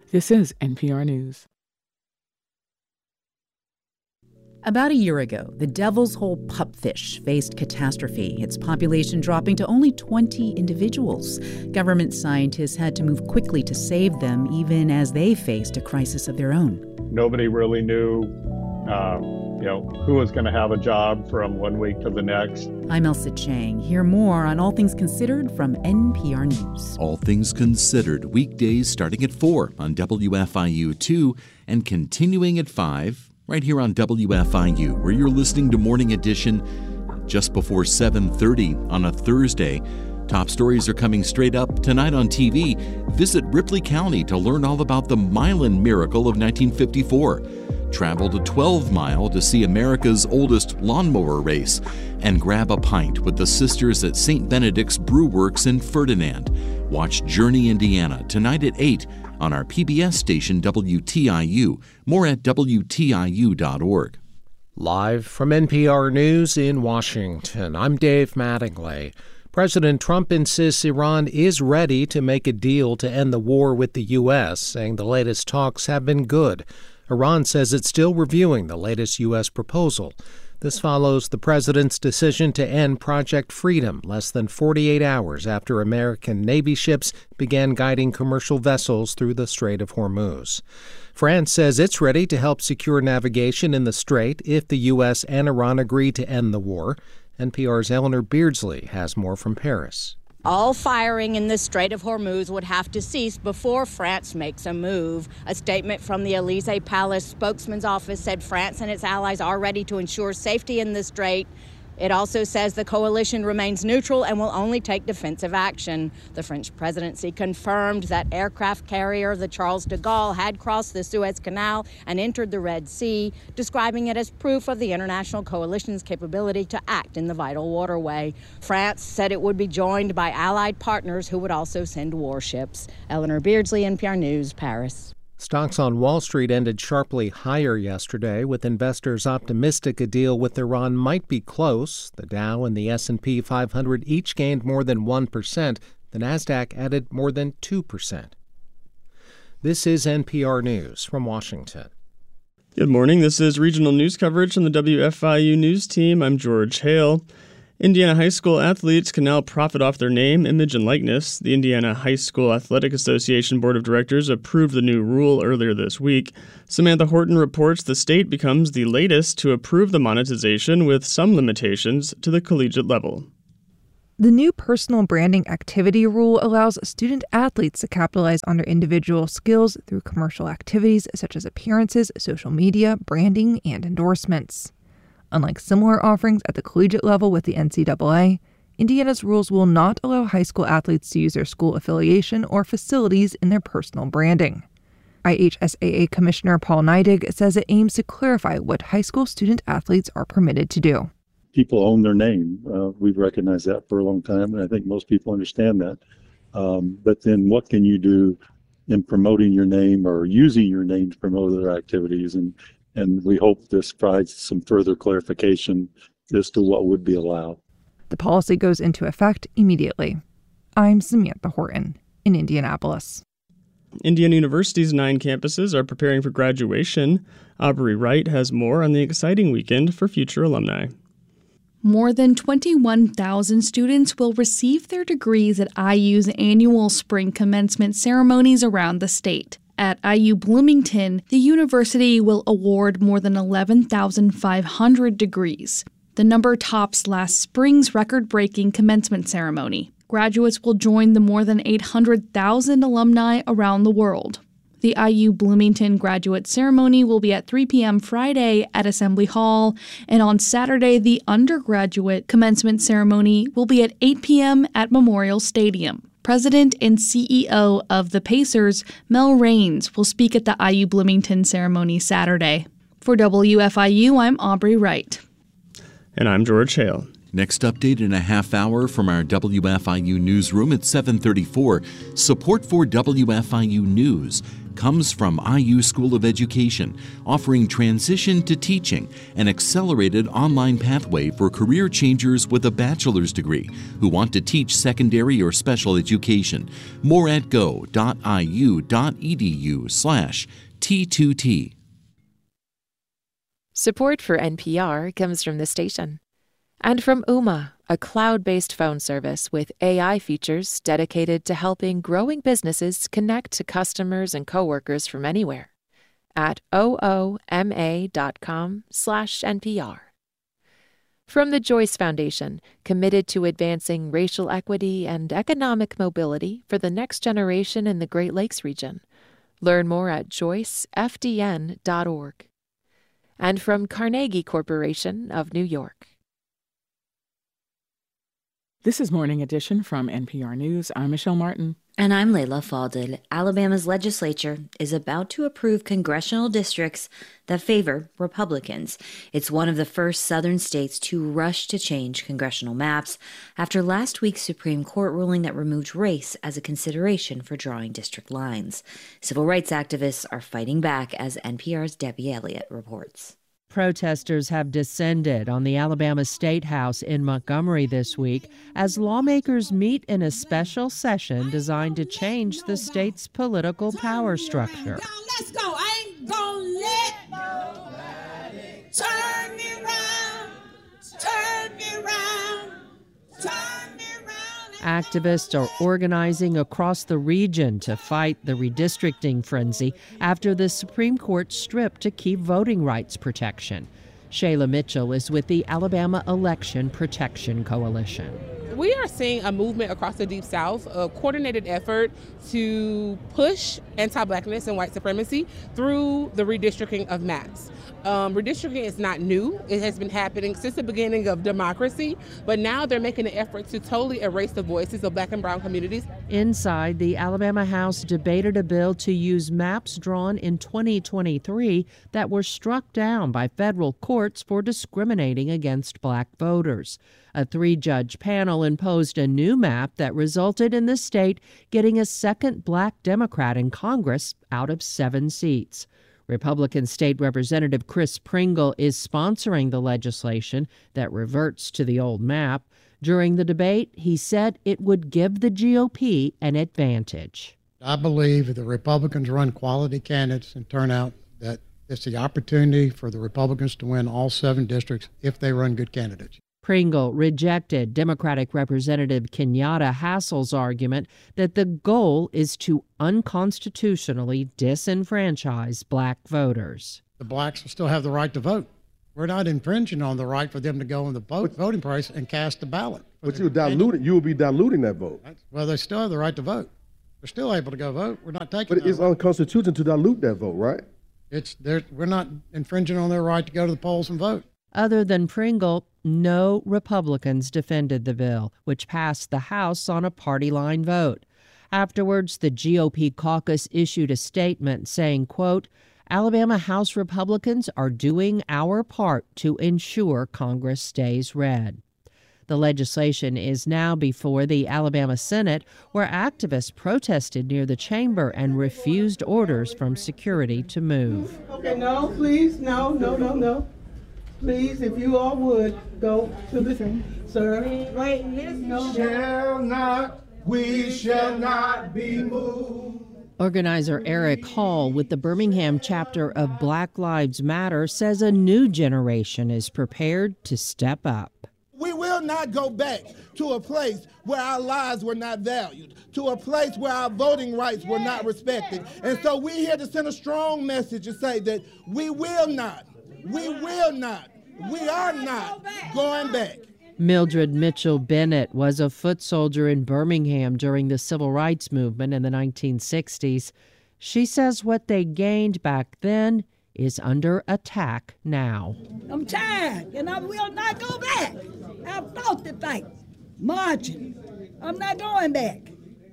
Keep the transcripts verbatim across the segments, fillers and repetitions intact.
This is N P R News. About a year ago, the Devil's Hole pupfish faced catastrophe, its population dropping to only twenty individuals. Government scientists had to move quickly to save them, even as they faced a crisis of their own. Nobody really knew, um, you know, who was going to have a job from one week to the next. I'm Elsa Chang. Hear more on All Things Considered from N P R News. All Things Considered, weekdays starting at four on W F I U two and continuing at five. Right here on W F I U, where you're listening to Morning Edition just before seven thirty on a Thursday. Top stories are coming straight up tonight on T V. Visit Ripley County to learn all about the Milan Miracle of nineteen fifty-four. Travel to twelve mile to see America's oldest lawnmower race. And grab a pint with the sisters at Saint Benedict's Brew Works in Ferdinand. Watch Journey, Indiana, tonight at eight on our P B S station W T I U. More at W T I U dot org. Live from N P R News in Washington, I'm Dave Mattingly. President Trump insists Iran is ready to make a deal to end the war with the U S, saying the latest talks have been good. Iran says it's still reviewing the latest U S proposal. This follows the president's decision to end Project Freedom less than forty-eight hours after American Navy ships began guiding commercial vessels through the Strait of Hormuz. France says it's ready to help secure navigation in the strait if the U S and Iran agree to end the war. N P R's Eleanor Beardsley has more from Paris. All firing in the Strait of Hormuz would have to cease before France makes a move. A statement from the Elysee Palace spokesman's office said France and its allies are ready to ensure safety in the strait. It also says the coalition remains neutral and will only take defensive action. The French presidency confirmed that aircraft carrier the Charles de Gaulle had crossed the Suez Canal and entered the Red Sea, describing it as proof of the international coalition's capability to act in the vital waterway. France said it would be joined by allied partners who would also send warships. Eleanor Beardsley, N P R News, Paris. Stocks on Wall Street ended sharply higher yesterday, with investors optimistic a deal with Iran might be close. The Dow and the S and P five hundred each gained more than one percent. The Nasdaq added more than two percent. This is N P R News from Washington. Good morning. This is regional news coverage from the W F I U News team. I'm George Hale. Indiana high school athletes can now profit off their name, image, and likeness. The Indiana High School Athletic Association Board of Directors approved the new rule earlier this week. Samantha Horton reports the state becomes the latest to approve the monetization, with some limitations to the collegiate level. The new personal branding activity rule allows student athletes to capitalize on their individual skills through commercial activities such as appearances, social media, branding, and endorsements. Unlike similar offerings at the collegiate level with the N C double A, Indiana's rules will not allow high school athletes to use their school affiliation or facilities in their personal branding. I H S A A Commissioner Paul Neidig says it aims to clarify what high school student athletes are permitted to do. People own their name. Uh, we've recognized that for a long time, and I think most people understand that. Um, but then what can you do in promoting your name or using your name to promote other activities? And And we hope this provides some further clarification as to what would be allowed. The policy goes into effect immediately. I'm Samantha Horton in Indianapolis. Indiana University's nine campuses are preparing for graduation. Aubrey Wright has more on the exciting weekend for future alumni. More than twenty-one thousand students will receive their degrees at I U's annual spring commencement ceremonies around the state. At I U Bloomington, the university will award more than eleven thousand five hundred degrees. The number tops last spring's record-breaking commencement ceremony. Graduates will join the more than eight hundred thousand alumni around the world. The I U Bloomington graduate ceremony will be at three p.m. Friday at Assembly Hall, and on Saturday, the undergraduate commencement ceremony will be at eight p.m. at Memorial Stadium. President and C E O of the Pacers, Mel Raines, will speak at the I U Bloomington ceremony Saturday. For W F I U, I'm Aubrey Wright. And I'm George Hale. Next update in a half hour from our W F I U newsroom at seven thirty-four. Support for W F I U News comes from I U School of Education, offering transition to teaching, an accelerated online pathway for career changers with a bachelor's degree who want to teach secondary or special education. More at go.iu.edu slash T2T. Support for N P R comes from the station. And from Ooma, a cloud-based phone service with A I features dedicated to helping growing businesses connect to customers and coworkers from anywhere. At ooma.com slash NPR. From the Joyce Foundation, committed to advancing racial equity and economic mobility for the next generation in the Great Lakes region. Learn more at joyce f d n dot org. And from Carnegie Corporation of New York. This is Morning Edition from N P R News. I'm Michelle Martin. And I'm Layla Fadel. Alabama's legislature is about to approve congressional districts that favor Republicans. It's one of the first southern states to rush to change congressional maps after last week's Supreme Court ruling that removed race as a consideration for drawing district lines. Civil rights activists are fighting back, as N P R's Debbie Elliott reports. Protesters have descended on the Alabama State House in Montgomery this week as lawmakers meet in a special session designed to change the state's political power structure. Let's go. I ain't gonna let nobody turn me around, turn me around, turn me around. Activists are organizing across the region to fight the redistricting frenzy after the Supreme Court stripped to keep voting rights protection. Shayla Mitchell is with the Alabama Election Protection Coalition. We are seeing a movement across the Deep South, a coordinated effort to push anti-blackness and white supremacy through the redistricting of maps. Um, redistricting is not new. It has been happening since the beginning of democracy, but now they're making an effort to totally erase the voices of black and brown communities. Inside, the Alabama House debated a bill to use maps drawn in twenty twenty-three that were struck down by federal courts for discriminating against black voters. A three-judge panel imposed a new map that resulted in the state getting a second black Democrat in Congress out of seven seats. Republican State Representative Chris Pringle is sponsoring the legislation that reverts to the old map. During the debate, he said it would give the G O P an advantage. I believe if the Republicans run quality candidates and turn out, that it's the opportunity for the Republicans to win all seven districts if they run good candidates. Pringle rejected Democratic Representative Kenyatta Hassel's argument that the goal is to unconstitutionally disenfranchise black voters. The blacks will still have the right to vote. We're not infringing on the right for them to go in the vote, voting place and cast a ballot. But you're diluting, you will be diluting that vote. Well, they still have the right to vote. They're still able to go vote. We're not taking. But it's unconstitutional to dilute that vote, right? It's there. We're not infringing on their right to go to the polls and vote. Other than Pringle, no Republicans defended the bill, which passed the House on a party line vote. Afterwards, the G O P caucus issued a statement saying, quote, Alabama House Republicans are doing our part to ensure Congress stays red. The legislation is now before the Alabama Senate, where activists protested near the chamber and refused orders from security to move. Okay, no, please, no, no, no, no. Please, if you all would, go to the, sir. Wait, no. Shall not, we shall not be moved. Organizer Eric Hall with the Birmingham chapter of Black Lives Matter says a new generation is prepared to step up. We will not go back to a place where our lives were not valued, to a place where our voting rights were not respected. And so we're here to send a strong message and say that we will not, we will not, we are not going back. Mildred Mitchell Bennett was a foot soldier in Birmingham during the civil rights movement in the nineteen sixties. She says what they gained back then is under attack now. I'm tired, and I will not go back. I fought the fight, marching. I'm not going back.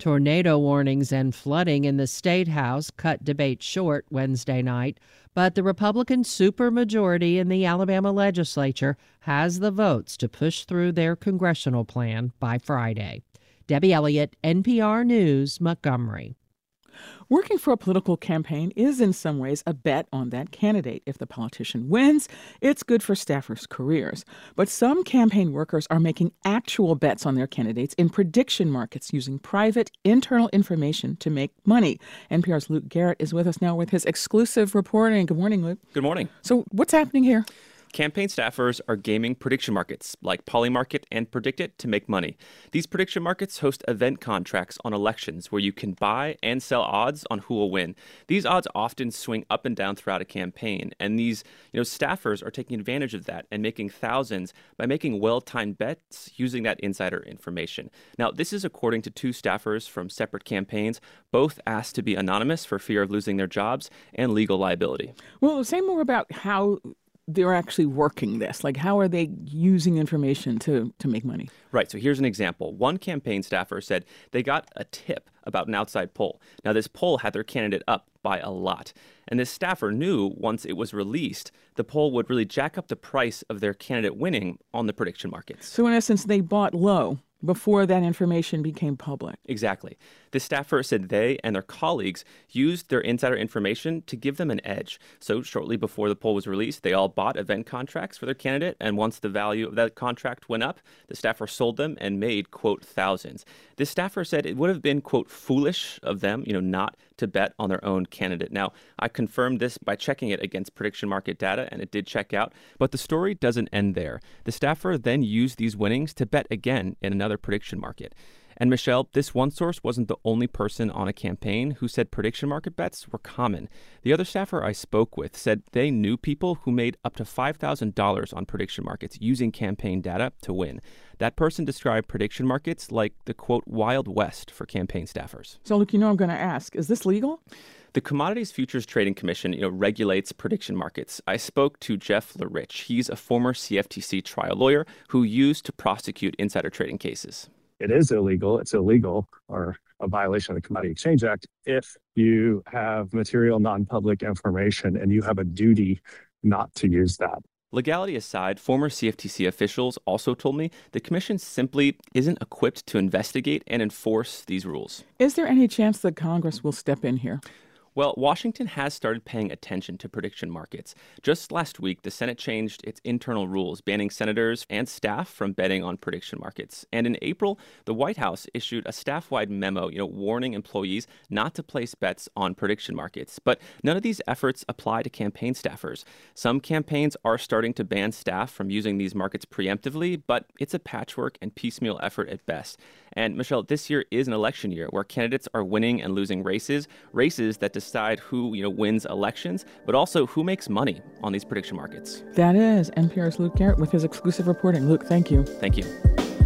Tornado warnings and flooding in the State House cut debate short Wednesday night, but the Republican supermajority in the Alabama legislature has the votes to push through their congressional plan by Friday. Debbie Elliott, N P R News, Montgomery. Working for a political campaign is in some ways a bet on that candidate. If the politician wins, it's good for staffers' careers. But some campaign workers are making actual bets on their candidates in prediction markets using private internal information to make money. N P R's Luke Garrett is with us now with his exclusive reporting. Good morning, Luke. Good morning. So what's happening here? Campaign staffers are gaming prediction markets like Polymarket and PredictIt to make money. These prediction markets host event contracts on elections where you can buy and sell odds on who will win. These odds often swing up and down throughout a campaign, and these you know, staffers are taking advantage of that and making thousands by making well-timed bets using that insider information. Now, this is according to two staffers from separate campaigns, both asked to be anonymous for fear of losing their jobs and legal liability. Well, say more about how they're actually working this. Like, how are they using information to, to make money? Right. So here's an example. One campaign staffer said they got a tip about an outside poll. Now, this poll had their candidate up by a lot. And this staffer knew once it was released, the poll would really jack up the price of their candidate winning on the prediction markets. So in essence, they bought low before that information became public. Exactly. The staffer said they and their colleagues used their insider information to give them an edge. So shortly before the poll was released, they all bought event contracts for their candidate. And once the value of that contract went up, the staffer sold them and made, quote, thousands. This staffer said it would have been, quote, foolish of them, you know, not to bet on their own candidate. Now, I confirmed this by checking it against prediction market data, and it did check out. But the story doesn't end there. The staffer then used these winnings to bet again in another prediction market. And Michelle, this one source wasn't the only person on a campaign who said prediction market bets were common. The other staffer I spoke with said they knew people who made up to five thousand dollars on prediction markets using campaign data to win. That person described prediction markets like the, quote, Wild West for campaign staffers. So, look, you know I'm going to ask, is this legal? The Commodities Futures Trading Commission, you know, regulates prediction markets. I spoke to Jeff LaRich. He's a former C F T C trial lawyer who used to prosecute insider trading cases. It is illegal. It's illegal or a violation of the Commodity Exchange Act if you have material non-public information and you have a duty not to use that. Legality aside, former C F T C officials also told me the commission simply isn't equipped to investigate and enforce these rules. Is there any chance that Congress will step in here? Well, Washington has started paying attention to prediction markets. Just last week, the Senate changed its internal rules, banning senators and staff from betting on prediction markets. And in April, the White House issued a staff-wide memo, you know, warning employees not to place bets on prediction markets. But none of these efforts apply to campaign staffers. Some campaigns are starting to ban staff from using these markets preemptively, but it's a patchwork and piecemeal effort at best. And Michelle, this year is an election year where candidates are winning and losing races, races that decide who, you know, wins elections, but also who makes money on these prediction markets. That is N P R's Luke Garrett with his exclusive reporting. Luke, thank you. Thank you.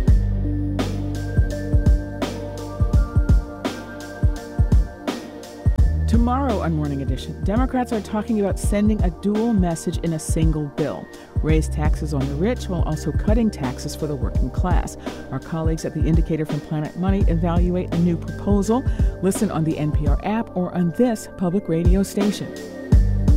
Tomorrow on Morning Edition, Democrats are talking about sending a dual message in a single bill. Raise taxes on the rich while also cutting taxes for the working class. Our colleagues at The Indicator from Planet Money evaluate a new proposal. Listen on the N P R app or on this public radio station.